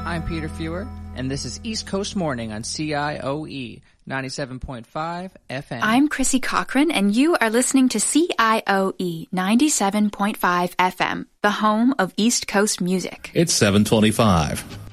I'm Peter Fewer, and this is East Coast Morning on CIOE 97.5 FM. I'm Chrissy Cochran, and you are listening to CIOE 97.5 FM, the home of East Coast music. It's 7:25.